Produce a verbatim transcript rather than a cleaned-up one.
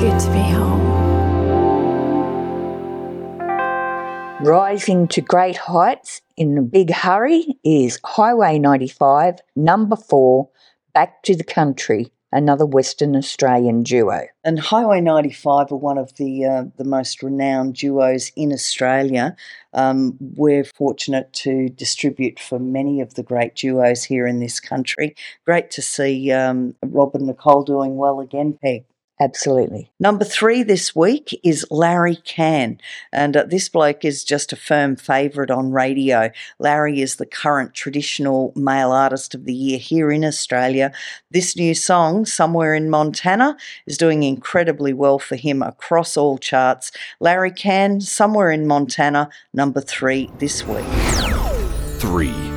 good to be home. Rising to great heights in a big hurry is Highway ninety-five, number four, Back to the Country, another Western Australian duo. And Highway ninety-five are one of the uh, the most renowned duos in Australia. Um, we're fortunate to distribute for many of the great duos here in this country. Great to see um, Rob and Nicole doing well again, Peg. Absolutely. Number three this week is Larry Cann, and uh, this bloke is just a firm favourite on radio. Larry is the current traditional male artist of the year here in Australia. This new song, Somewhere in Montana, is doing incredibly well for him across all charts. Larry Cann, Somewhere in Montana, number three this week. Three.